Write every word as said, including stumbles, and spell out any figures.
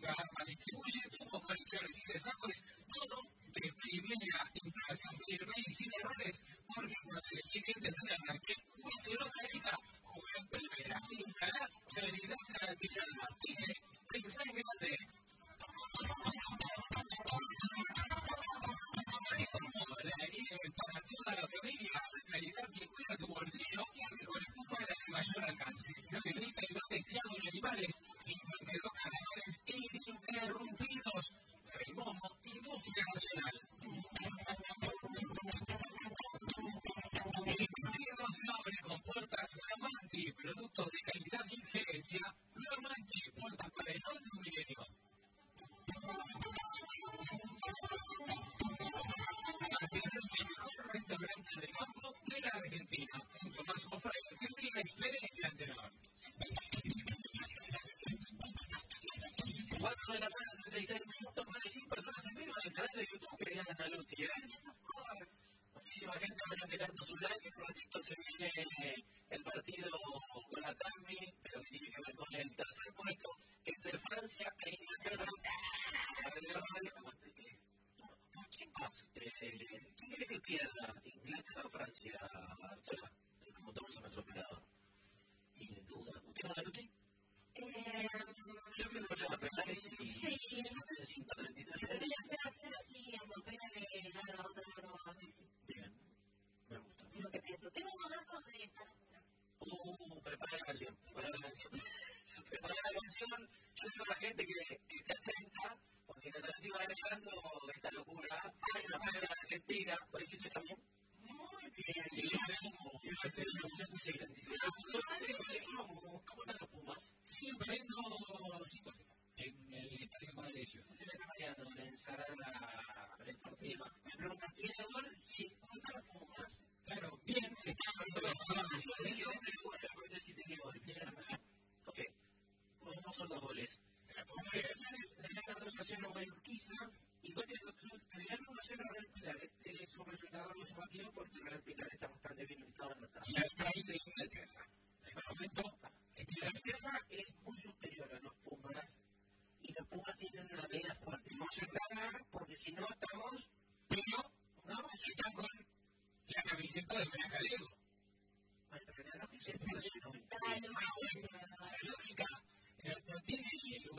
Boca Arma distribuye, tuvo conexiones y desarrollos, todo de primera instalación, y sin errores, porque cuando el cliente entienda que Barcelona América juega en primera, instala calidad garantizada, tiene pensar en grande. Así como la nieve para toda la familia, la calidad que cuida tu bolsillo, y con el cupo de mayor alcance. No te grita y no te criados de animales, cincuenta y dos canales ininterrumpidos. Reimomo, Industria Nacional. Bienvenidos a Abre con Puertas Ramanti, productos de calidad y excelencia. Ramanti, puertas para el nuevo milenio. El mejor restaurante de campo de la Argentina. Mucho más ofrece que una experiencia anterior. cuatro de la tarde, treinta y seis minutos, más de cien personas en vivo en el canal de YouTube que viene a Luti, ¿eh? Muchísima gente va tirando su like, un ratito se viene el partido con la Tasmi, pero que tiene que ver con el tercer puesto entre Francia e Inglaterra. ¿Quién más? ¿Quién quiere que pierda? ¿Inglaterra o Francia? Le preguntamos a nuestro operador. Y de duda, ¿usted va a Luti? Yo creo que la penales y ciento treinta y tres. Debería ser a cero así, en penales gana la otra mano a Messi. Bien, me gusta. Es lo que pienso. Tengo unos datos de esta locura. Uh, prepara la canción, prepara la canción. Prepara la canción. Yo digo a la gente que, que esté atenta, porque en alternativa va dejando esta locura. Hay una prueba de Argentina, por ejemplo, también. Muy bien. Sí, ¿cómo están los Pumas? Siguen perdiendo cinco a cero en el estadio Madrid. Se está mareando la ensalada deportiva. Me preguntan, ¿tiene gol? Sí. ¿Cómo están los Pumas? Claro, bien, está dando sí tiene gol. Ok, ¿cómo son los goles? La Comunicaciones le gana dos a cero a Urquiza y goles de le gana uno a cero a Real Pilar. Este es un resultado muy llamativo porque Real Pilar está bastante bien ubicado en la tabla. y al país de Inglaterra. En el momento, Inglaterra es muy superior a los Pumas y los Pumas tienen una vena fuerte. Vamos a ganar porque si no estamos, pero no, están con la camiseta de Mercadeo.